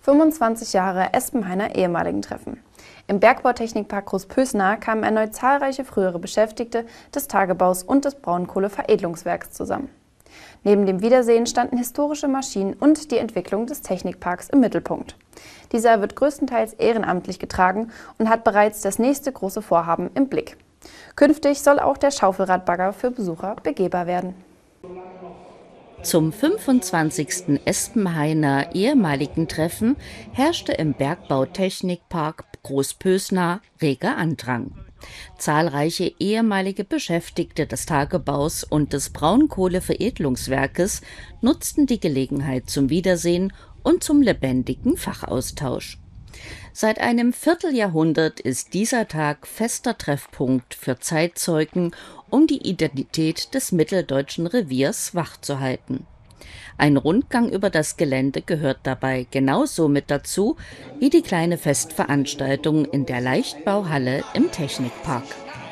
25 Jahre Espenhainer Ehemaligentreffen. Im Bergbautechnikpark Großpösna kamen erneut zahlreiche frühere Beschäftigte des Tagebaus und des Braunkohleveredelungswerks zusammen. Neben dem Wiedersehen standen historische Maschinen und die Entwicklung des Technikparks im Mittelpunkt. Dieser wird größtenteils ehrenamtlich getragen und hat bereits das nächste große Vorhaben im Blick. Künftig soll auch der Schaufelradbagger für Besucher begehbar werden. Zum 25. Espenhainer Ehemaligentreffen herrschte im Bergbautechnikpark Großpösna reger Andrang. Zahlreiche ehemalige Beschäftigte des Tagebaus und des Braunkohleveredelungswerkes nutzten die Gelegenheit zum Wiedersehen und zum lebendigen Fachaustausch. Seit einem Vierteljahrhundert ist dieser Tag fester Treffpunkt für Zeitzeugen, um die Identität des mitteldeutschen Reviers wachzuhalten. Ein Rundgang über das Gelände gehört dabei genauso mit dazu wie die kleine Festveranstaltung in der Leichtbauhalle im Technikpark.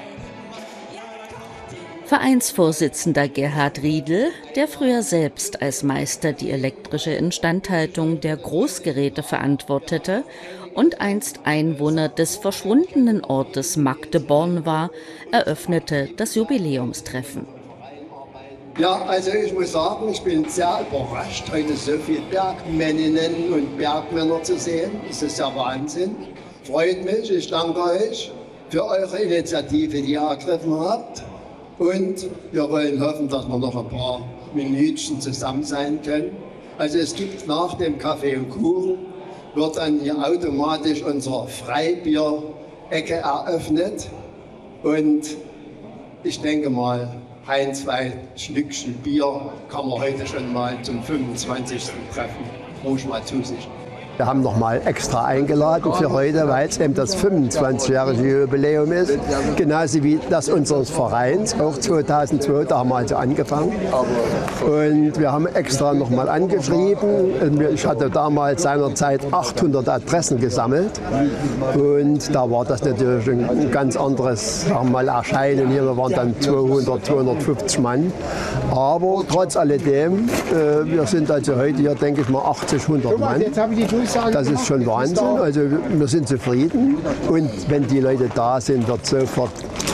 Vereinsvorsitzender Gerhard Riedl, der früher selbst als Meister die elektrische Instandhaltung der Großgeräte verantwortete und einst Einwohner des verschwundenen Ortes Magdeborn war, eröffnete das Jubiläumstreffen. Ja, also ich muss sagen, ich bin sehr überrascht, heute so viele Bergmänninnen und Bergmänner zu sehen. Das ist ja Wahnsinn. Freut mich, ich danke euch für eure Initiative, die ihr ergriffen habt. Und wir wollen hoffen, dass wir noch ein paar Minütchen zusammen sein können. Also es gibt nach dem Kaffee und Kuchen, wird dann hier automatisch unsere Freibier-Ecke eröffnet. Und ich denke mal, ein, zwei Schlückchen Bier kann man heute schon mal zum 25. Treffen ruhig mal zu sich. Wir haben noch mal extra eingeladen für heute, weil es eben das 25-jährige Jubiläum ist. Genauso wie das unseres Vereins, auch 2002, da haben wir also angefangen. Und wir haben extra noch mal angeschrieben. Ich hatte damals seinerzeit 800 Adressen gesammelt. Und da war das natürlich ein ganz anderes, sagen wir mal, Erscheinen. Hier waren dann 200, 250 Mann. Aber trotz alledem, wir sind also heute hier, denke ich mal, 80, 100 Mann. Das ist schon Wahnsinn, also wir sind zufrieden und wenn die Leute da sind, wird sofort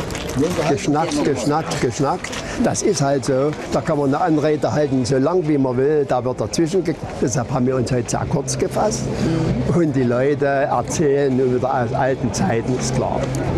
geschnackt. Das ist halt so, da kann man eine Anrede halten, so lang wie man will, da wird dazwischen. Deshalb haben wir uns heute sehr kurz gefasst und die Leute erzählen wieder aus alten Zeiten, ist klar.